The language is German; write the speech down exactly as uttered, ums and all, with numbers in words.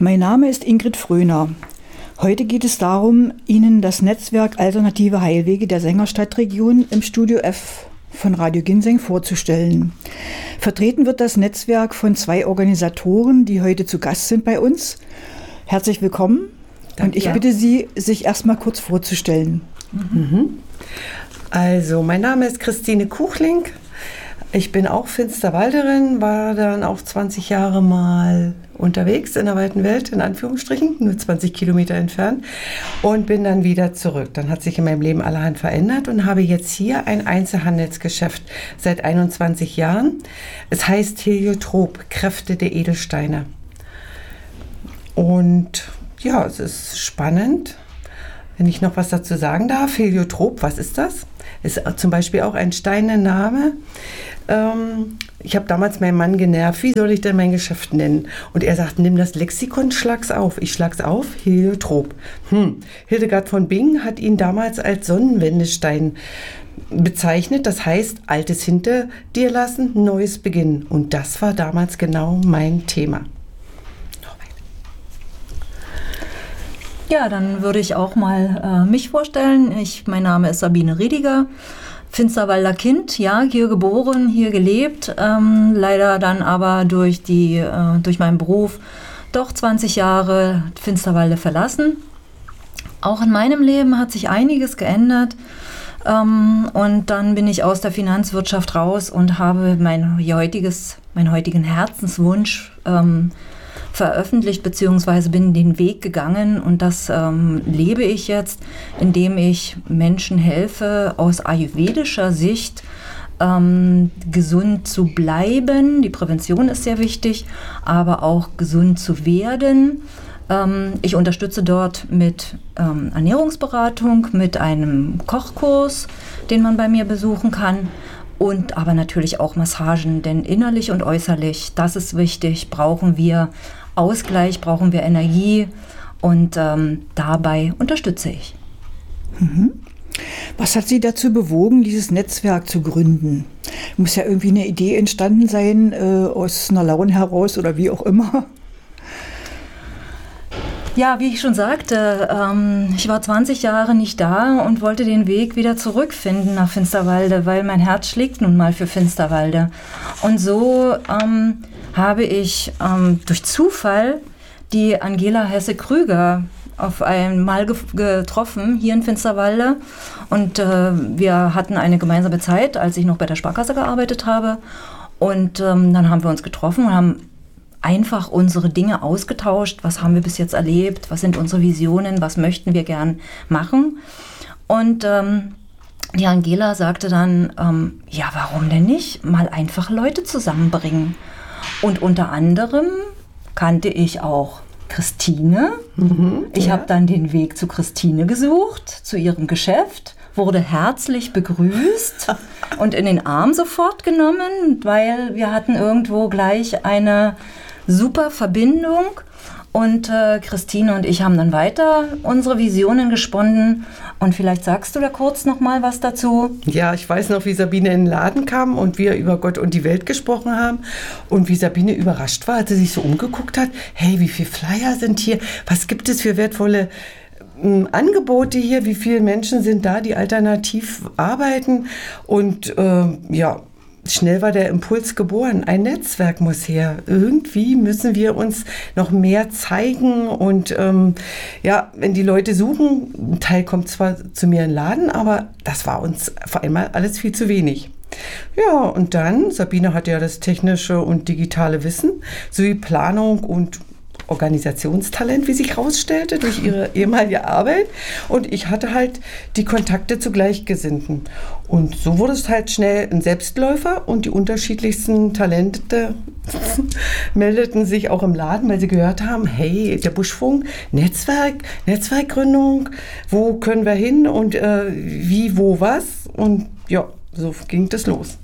Mein Name ist Ingrid Fröhner. Heute geht es darum, Ihnen das Netzwerk Alternative Heilwege der Sängerstadtregion im Studio F von Radio Ginseng vorzustellen. Vertreten wird das Netzwerk von zwei Organisatoren, die heute zu Gast sind bei uns. Herzlich willkommen. Danke. Und ich ja. bitte Sie, sich erstmal kurz vorzustellen. Mhm. Also, mein Name ist Christine Kuchling. Ich bin auch Finsterwalderin, war dann auch zwanzig Jahre mal unterwegs in der weiten Welt, in Anführungsstrichen, nur zwanzig Kilometer entfernt, und bin dann wieder zurück. Dann hat sich in meinem Leben allerhand verändert und habe jetzt hier ein Einzelhandelsgeschäft seit einundzwanzig Jahren. Es heißt Heliotrop, Kräfte der Edelsteine. Und ja, es ist spannend. Wenn ich noch was dazu sagen darf, Heliotrop, was ist das? Ist zum Beispiel auch ein Steinenname. Ähm, ich habe damals meinen Mann genervt, wie soll ich denn mein Geschäft nennen? Und er sagt, nimm das Lexikon, schlag's auf. Ich schlag's auf, Heliotrop. Hm. Hildegard von Bingen hat ihn damals als Sonnenwendestein bezeichnet. Das heißt, Altes hinter dir lassen, Neues beginnen. Und das war damals genau mein Thema. Ja, dann würde ich auch mal äh, mich vorstellen. Ich, mein Name ist Sabine Riediger, Finsterwalder Kind, ja, hier geboren, hier gelebt, ähm, leider dann aber durch, die, äh, durch meinen Beruf doch zwanzig Jahre Finsterwalde verlassen. Auch in meinem Leben hat sich einiges geändert, ähm, und dann bin ich aus der Finanzwirtschaft raus und habe mein heutiges, meinen heutigen Herzenswunsch ähm, veröffentlicht, beziehungsweise bin den Weg gegangen, und das ähm, lebe ich jetzt, indem ich Menschen helfe, aus ayurvedischer Sicht ähm, gesund zu bleiben. Die Prävention ist sehr wichtig, aber auch gesund zu werden. Ähm, ich unterstütze dort mit ähm, Ernährungsberatung, mit einem Kochkurs, den man bei mir besuchen kann. Und aber natürlich auch Massagen, denn innerlich und äußerlich, das ist wichtig, brauchen wir Ausgleich, brauchen wir Energie, und ähm, dabei unterstütze ich. Mhm. Was hat Sie dazu bewogen, dieses Netzwerk zu gründen? Muss ja irgendwie eine Idee entstanden sein, äh, aus einer Laune heraus oder wie auch immer. Ja, wie ich schon sagte, ähm, ich war zwanzig Jahre nicht da und wollte den Weg wieder zurückfinden nach Finsterwalde, weil mein Herz schlägt nun mal für Finsterwalde. Und so ähm, habe ich ähm, durch Zufall die Angela Hesse-Krüger auf einmal ge- getroffen, hier in Finsterwalde. Und äh, wir hatten eine gemeinsame Zeit, als ich noch bei der Sparkasse gearbeitet habe. Und ähm, dann haben wir uns getroffen und haben einfach unsere Dinge ausgetauscht. Was haben wir bis jetzt erlebt? Was sind unsere Visionen? Was möchten wir gern machen? Und ähm, die Angela sagte dann, ähm, ja, warum denn nicht? Mal einfach Leute zusammenbringen. Und unter anderem kannte ich auch Christine. Mhm, ich ja. habe dann den Weg zu Christine gesucht, zu ihrem Geschäft, wurde herzlich begrüßt und in den Arm sofort genommen, weil wir hatten irgendwo gleich eine super Verbindung. Und äh, Christine und ich haben dann weiter unsere Visionen gesponnen. Und vielleicht sagst du da kurz noch mal was dazu. Ja, ich weiß noch, wie Sabine in den Laden kam und wir über Gott und die Welt gesprochen haben. Und wie Sabine überrascht war, als sie sich so umgeguckt hat. Hey, wie viele Flyer sind hier? Was gibt es für wertvolle äh, Angebote hier? Wie viele Menschen sind da, die alternativ arbeiten? Und äh, ja... Schnell war der Impuls geboren, ein Netzwerk muss her. Irgendwie müssen wir uns noch mehr zeigen, und ähm, ja, wenn die Leute suchen, ein Teil kommt zwar zu mir in den Laden, aber das war uns vor einmal alles viel zu wenig. Ja, und dann, Sabine hatte ja das technische und digitale Wissen, sowie Planung und Organisationstalent, wie sich herausstellte, durch ihre ehemalige Arbeit. Und ich hatte halt die Kontakte zu Gleichgesinnten. Und so wurde es halt schnell ein Selbstläufer, und die unterschiedlichsten Talente meldeten sich auch im Laden, weil sie gehört haben, hey, der Buschfunk, Netzwerk, Netzwerkgründung, wo können wir hin und äh, wie, wo, was? Und ja, so ging das los.